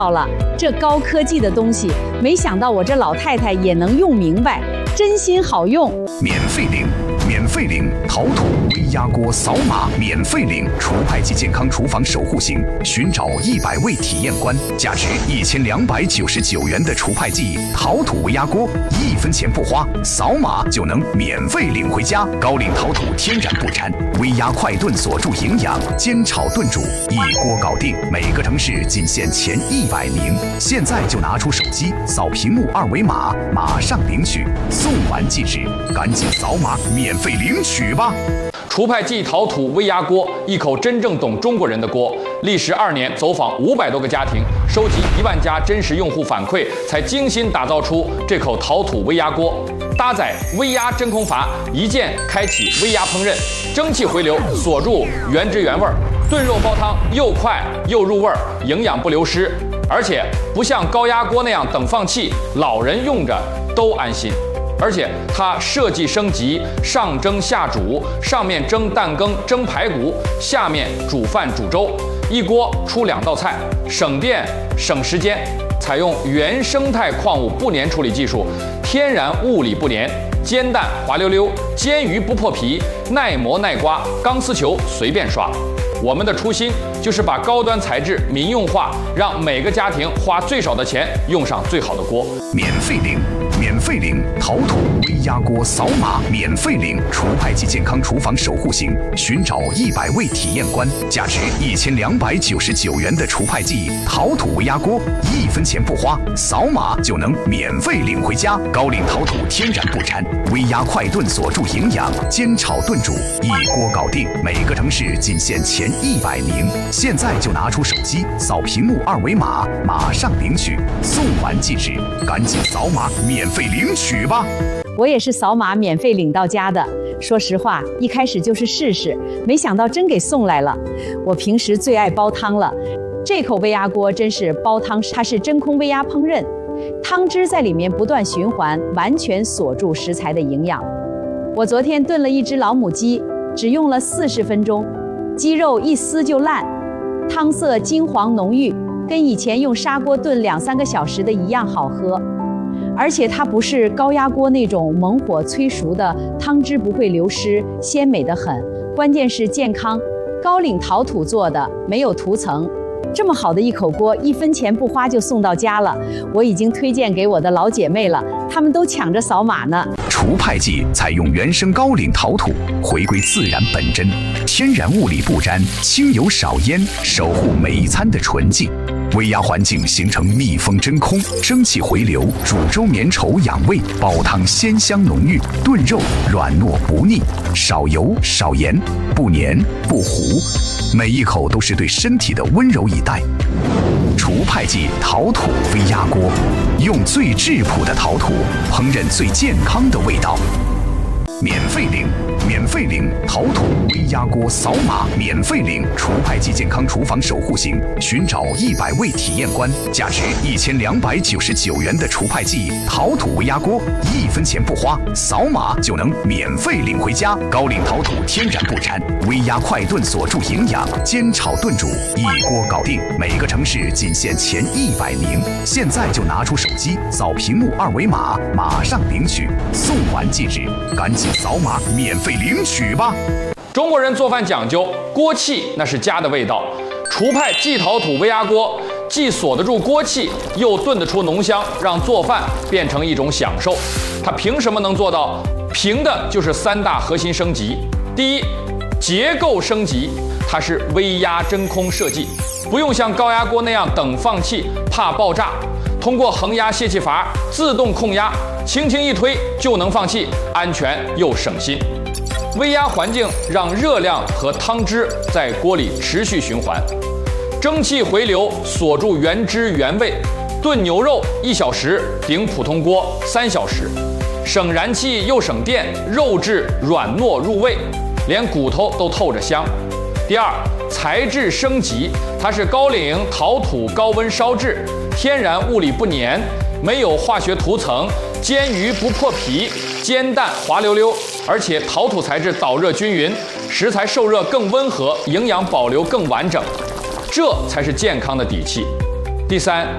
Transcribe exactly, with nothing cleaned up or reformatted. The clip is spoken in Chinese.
好了，这高科技的东西，没想到我这老太太也能用明白，真心好用。 免费领，免费领陶土微压锅扫码免费领除派季健康厨房守护型，寻找一百位体验官，价值一千两百九十九元的除派季陶土微压锅，一分钱不花，扫码就能免费领回家。高岭陶土天然不粘，微压快炖锁住营养，煎炒炖煮一锅搞定。每个城市仅限前一百名，现在就拿出手机扫屏幕二维码，马上领取，送完即止，赶紧扫码免费领取吧！ 除派季陶土微压锅，一口真正懂中国人的锅。历时二年，走访五百多个家庭，收集一万家真实用户反馈，才精心打造出这口陶土微压锅。搭载微压真空阀，一键开启微压烹饪，蒸汽回流锁住原汁原味，炖肉煲汤又快又入味儿，营养不流失。而且不像高压锅那样等放气，老人用着都安心。而且它设计升级，上蒸下煮，上面蒸蛋羹、蒸排骨，下面煮饭煮粥，一锅出两道菜，省电省时间。采用原生态矿物不粘处理技术，天然物理不粘，煎蛋滑溜溜，煎鱼不破皮，耐磨耐刮，钢丝球随便刷。我们的初心就是把高端材质民用化，让每个家庭花最少的钱用上最好的锅。 免费领，免费领陶土微压锅扫码免费领除派季健康厨房守护型，寻找一百位体验官，价值一千两百九十九元的除派季陶土微压锅，一分钱不花，扫码就能免费领回家。高岭陶土天然不粘，微压快炖锁住营养，煎炒炖煮一锅搞定。每个城市仅限前一百名，现在就拿出手机扫屏幕二维码，马上领取，送完即止，赶紧扫码免费领取吧！ 我也是扫码免费领到家的。说实话，一开始就是试试，没想到真给送来了。我平时最爱煲汤了，这口微压锅真是煲汤，它是真空微压烹饪，汤汁在里面不断循环，完全锁住食材的营养。我昨天炖了一只老母鸡，只用了四十分钟，鸡肉一撕就烂，汤色金黄浓郁，跟以前用砂锅炖两三个小时的一样好喝。而且它不是高压锅那种猛火催熟的，汤汁不会流失，鲜美得很。关键是健康，高岭陶土做的，没有涂层。这么好的一口锅，一分钱不花就送到家了，我已经推荐给我的老姐妹了，她们都抢着扫码呢。 除派季采用原生高岭陶土，回归自然本真，天然物理不沾，轻油少烟，守护每一餐的纯净。微压环境形成密封真空，蒸汽回流，煮粥绵稠养胃，煲汤鲜香浓郁，炖肉软糯不腻，少油少盐，不黏不糊，每一口都是对身体的温柔以待。除派季陶土微压锅，用最质朴的陶土烹饪最健康的味道。免费领，免费领陶土微压锅扫码免费领除派季健康厨房守护型，寻找一百位体验官，价值一千两百九十九元的除派季陶土微压锅，一分钱不花，扫码就能免费领回家。高岭陶土天然不粘，微压快炖锁住营养，煎炒炖煮一锅搞定。每个城市仅限前一百名，现在就拿出手机扫屏幕二维码，马上领取，送完即止，赶紧扫码免费领取吧！ 中国人做饭讲究锅气，那是家的味道。除派季陶土微压锅既锁得住锅气，又炖得出浓香，让做饭变成一种享受。它凭什么能做到？凭的就是三大核心升级。第一，结构升级，它是微压真空设计，不用像高压锅那样等放气，怕爆炸。通过恒压泄气阀自动控压，轻轻一推就能放气，安全又省心。微压环境让热量和汤汁在锅里持续循环，蒸汽回流锁住原汁原味。炖牛肉一小时顶普通锅三小时，省燃气又省电，肉质软糯入味，连骨头都透着香。第二，材质升级，它是高岭陶土高温烧制，天然物理不粘，没有化学涂层，煎鱼不破皮，煎蛋滑溜溜，而且陶土材质导热均匀，食材受热更温和，营养保留更完整，这才是健康的底气。第三，